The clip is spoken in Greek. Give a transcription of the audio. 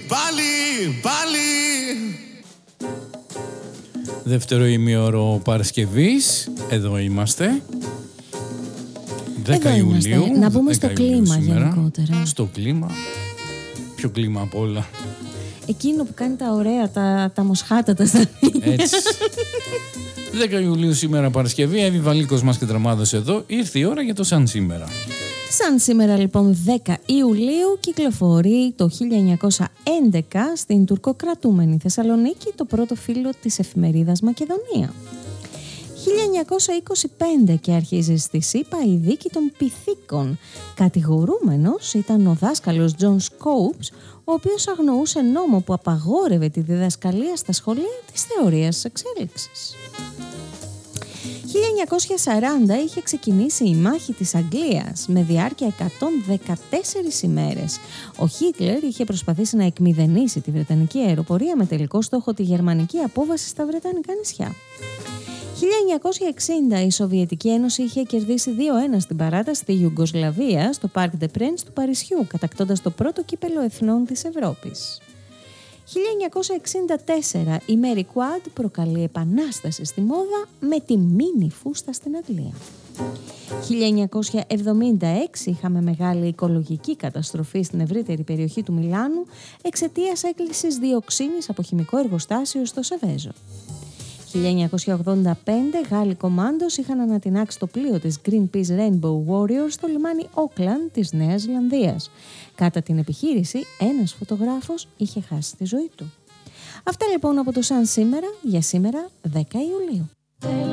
πάλι. Δεύτερο ημίωρο Παρασκευής, εδώ είμαστε. 10 Ιουλίου. Να μπούμε στο κλίμα γενικότερα. Στο κλίμα. Ποιο κλίμα απ' όλα? Εκείνο που κάνει τα ωραία, τα μοσχάτα, τα στανία. Έτσι. 10 Ιουλίου σήμερα Παρασκευή, Εύη Βαλίκος μας και Τραμάδος εδώ. Ήρθε η ώρα για το Σαν Σήμερα. Σαν σήμερα λοιπόν 10 Ιουλίου κυκλοφορεί το 1911 στην τουρκοκρατούμενη Θεσσαλονίκη το πρώτο φύλλο της εφημερίδας Μακεδονία. 1925 και αρχίζει στη ΣΥΠΑ η δίκη των Πυθίκων. Κατηγορούμενος ήταν ο δάσκαλος Τζον Σκόουπς, ο οποίος αγνοούσε νόμο που απαγόρευε τη διδασκαλία στα σχολεία της θεωρίας της εξέλιξης. 1940 είχε ξεκινήσει η μάχη της Αγγλίας με διάρκεια 114 ημέρες. Ο Χίτλερ είχε προσπαθήσει να εκμηδενήσει τη Βρετανική αεροπορία με τελικό στόχο τη γερμανική απόβαση στα Βρετανικά νησιά. 1960 η Σοβιετική Ένωση είχε κερδίσει 2-1 στην παράταση στη Ιουγκοσλαβία στο Parc des Princes του Παρισιού, κατακτώντας το πρώτο κύπελο εθνών της Ευρώπης. 1964 η Mary Quad προκαλεί επανάσταση στη μόδα με τη μίνι φούστα στην Αγγλία. 1976 είχαμε μεγάλη οικολογική καταστροφή στην ευρύτερη περιοχή του Μιλάνου εξαιτίας έκκλησης διοξίνης από χημικό εργοστάσιο στο Σεβέζο. 1985 Γάλλοι κομάντος είχαν ανατινάξει το πλοίο της Greenpeace Rainbow Warrior στο λιμάνι Auckland της Νέας Ζηλανδίας. Κατά την επιχείρηση, ένας φωτογράφος είχε χάσει τη ζωή του. Αυτά λοιπόν από το Σαν Σήμερα για σήμερα 10 Ιουλίου.